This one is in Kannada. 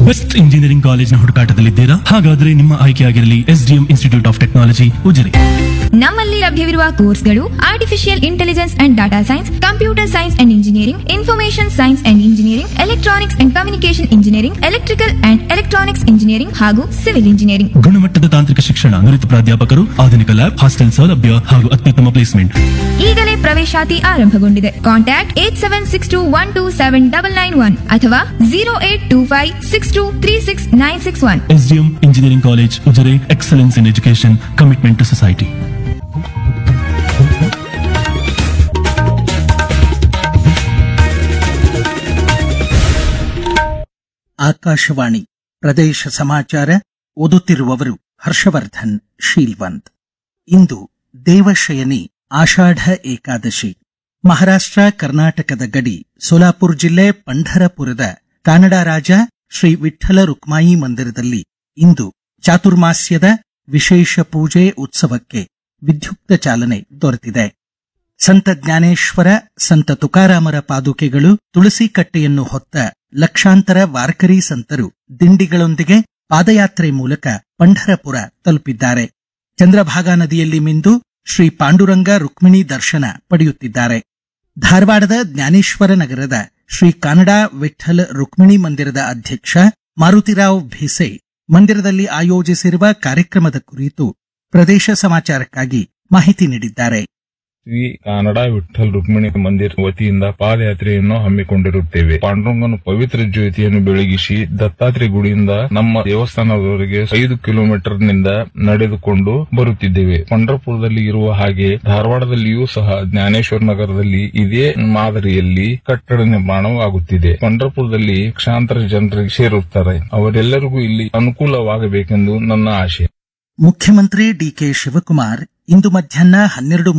ಬೆಸ್ಟ್ ಇಂಜಿನಿಯರಿಂಗ್ ಕಾಲೇಜಿನ ಹುಡುಕಾಟದಲ್ಲಿದ್ದೀರಾ? ಹಾಗಾದ್ರೆ ನಿಮ್ಮ ಆಯ್ಕೆಯಾಗಿರಲಿ SDM institute of technology Ujire. ನಮ್ಮಲ್ಲಿ ಲಭ್ಯವಿರುವ ಕೋರ್ಸ್ಗಳು artificial intelligence and data science, computer science and engineering, information science and engineering, electronics and communication engineering, electrical and electronics engineering ಹಾಗೂ ಸಿವಿಲ್ ಇಂಜಿನಿಯರಿಂಗ್. ಗುಣಮಟ್ಟದ ತಾಂತ್ರಿಕ ಶಿಕ್ಷಣ, ನುರಿತ ಪ್ರಾಧ್ಯಾಪಕರು, ಆಧುನಿಕ ಲ್ಯಾಬ್, ಹಾಸ್ಟೆಲ್ ಸೌಲಭ್ಯ ಹಾಗೂ ಅತ್ಯುತ್ತಮ ಪ್ಲೇಸ್ಮೆಂಟ್. ಈಗಲೇ ಪ್ರವೇಶಾತಿ ಆರಂಭಗೊಂಡಿದೆ. ಕಾಂಟ್ಯಾಕ್ಟ್ 8762127991 ಅಥವಾ 08256236961. SDM engineering college Ujire. Excellence in education, commitment to society. Akashvani ಪ್ರದೇಶ ಸಮಾಚಾರ ಓದುತ್ತಿರುವವರು ಹರ್ಷವರ್ಧನ್ ಶೀಲ್ವಂತ್. ಇಂದು ದೇವಶಯನಿ ಆಷಾಢ ಏಕಾದಶಿ. ಮಹಾರಾಷ್ಟ್ರ ಕರ್ನಾಟಕದ ಗಡಿ ಸೋಲಾಪುರ ಜಿಲ್ಲೆ ಪಂಢರಪುರದ ಕಾನಡ ರಾಜ ಶ್ರೀ ವಿಠ್ಠಲ ರುಕ್ಮಾಯಿ ಮಂದಿರದಲ್ಲಿ ಇಂದು ಚಾತುರ್ಮಾಸ್ಯದ ವಿಶೇಷ ಪೂಜೆ ಉತ್ಸವಕ್ಕೆ ವಿದ್ಯುಕ್ತ ಚಾಲನೆ ದೊರೆತಿದೆ. ಸಂತ ಜ್ಞಾನೇಶ್ವರ, ಸಂತ ತುಕಾರಾಮರ ಪಾದುಕೆಗಳು, ತುಳಸಿ ಕಟ್ಟೆಯನ್ನು ಹೊತ್ತ ಲಕ್ಷಾಂತರ ವಾರ್ಕರಿ ಸಂತರು ದಿಂಡಿಗಳೊಂದಿಗೆ ಪಾದಯಾತ್ರೆ ಮೂಲಕ ಪಂಢರಪುರ ತಲುಪಿದ್ದಾರೆ. ಚಂದ್ರಭಾಗಾ ನದಿಯಲ್ಲಿ ಮಿಂದು ಶ್ರೀ ಪಾಂಡುರಂಗ ರುಕ್ಮಿಣಿ ದರ್ಶನ ಪಡೆಯುತ್ತಿದ್ದಾರೆ. ಧಾರವಾಡದ ಜ್ಞಾನೇಶ್ವರ ನಗರದ ಶ್ರೀ ಕಾನಡಾ ವಿಠ್ಠಲ್ ರುಕ್ಮಿಣಿ ಮಂದಿರದ ಅಧ್ಯಕ್ಷ ಮಾರುತಿರಾವ್ ಭಿಸೆ ಮಂದಿರದಲ್ಲಿ ಆಯೋಜಿಸಿರುವ ಕಾರ್ಯಕ್ರಮದ ಕುರಿತು ಪ್ರದೇಶ ಸಮಾಚಾರಕ್ಕಾಗಿ ಮಾಹಿತಿ ನೀಡಿದ್ದಾರೆ. ಶ್ರೀ ಕಾನಡಾ ವಿಠ್ಠಲ್ ರುಕ್ಮಿಣಿ ಮಂದಿರ ವತಿಯಿಂದ ಪಾದಯಾತ್ರೆಯನ್ನು ಹಮ್ಮಿಕೊಂಡಿರುತ್ತೇವೆ. ಪಾಂಡುರಂಗನ ಪವಿತ್ರ ಜ್ಯೋತಿಯನ್ನು ಬೆಳಗಿಸಿ ದತ್ತಾತ್ರೇಯ ಗುಡಿಯಿಂದ ನಮ್ಮ ದೇವಸ್ಥಾನದವರೆಗೆ 5 ಕಿಲೋಮೀಟರ್ನಿಂದ ನಡೆದುಕೊಂಡು ಬರುತ್ತಿದ್ದೇವೆ. ಪಂಢರಪುರದಲ್ಲಿ ಇರುವ ಹಾಗೆ ಧಾರವಾಡದಲ್ಲಿಯೂ ಸಹ ಜ್ಞಾನೇಶ್ವರ ನಗರದಲ್ಲಿ ಇದೇ ಮಾದರಿಯಲ್ಲಿ ಕಟ್ಟಡ ನಿರ್ಮಾಣವಾಗುತ್ತಿದೆ. ಪಂಢರಪುರದಲ್ಲಿ ಲಕ್ಷಾಂತರ ಜನರಿಗೆ ಸೇರುತ್ತಾರೆ. ಅವರೆಲ್ಲರಿಗೂ ಇಲ್ಲಿ ಅನುಕೂಲವಾಗಬೇಕೆಂದು ನನ್ನ ಆಶೆ. ಮುಖ್ಯಮಂತ್ರಿ ಡಿಕೆ ಶಿವಕುಮಾರ್ ಇಂದು ಮಧ್ಯಾಹ್ನ 12